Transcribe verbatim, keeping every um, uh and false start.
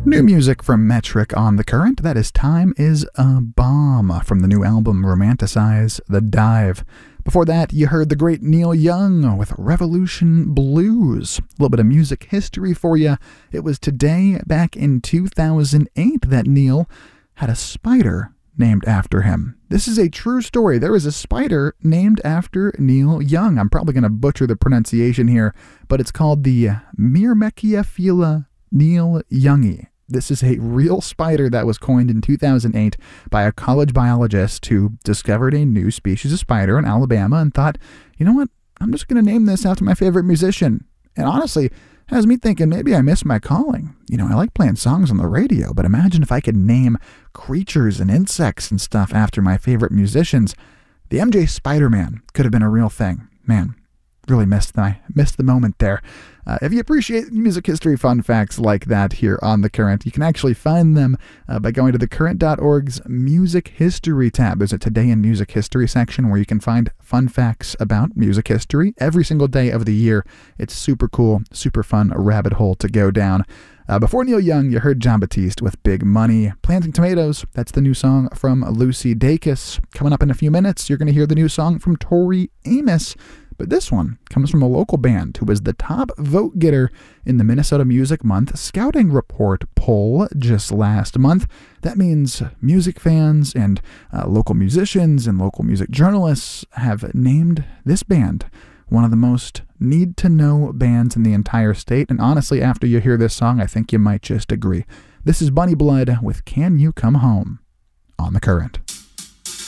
New music from Metric on the Current. That is Time is a Bomb from the new album Romanticize the Dive. Before that, you heard the great Neil Young with Revolution Blues. A little bit of music history for you. It was today, back in two thousand eight, that Neil had a spider named after him. This is a true story. There is a spider named after Neil Young. I'm probably going to butcher the pronunciation here, but it's called the Myrmecia Neil Youngi. This is a real spider that was coined in two thousand eight by a college biologist who discovered a new species of spider in Alabama and thought, you know what, I'm just going to name this after my favorite musician. And honestly, has me thinking maybe I missed my calling. You know, I like playing songs on the radio, but imagine if I could name creatures and insects and stuff after my favorite musicians. The M J Spider-Man could have been a real thing. Man, really missed the, missed the moment there. Uh, if you appreciate music history fun facts like that here on The Current, you can actually find them uh, by going to the current dot org's Music History tab. There's a Today in Music History section where you can find fun facts about music history every single day of the year. It's super cool, super fun rabbit hole to go down. Uh, before Neil Young, you heard Jon Batiste with Big Money. Planting Tomatoes, that's the new song from Lucy Dacus. Coming up in a few minutes, you're going to hear the new song from Tori Amos. But this one comes from a local band who was the top vote getter in the Minnesota Music Month Scouting Report poll just last month. That means music fans and uh, local musicians and local music journalists have named this band one of the most need-to-know bands in the entire state. And honestly, after you hear this song, I think you might just agree. This is Bunny Blood with Can You Come Home on The Current.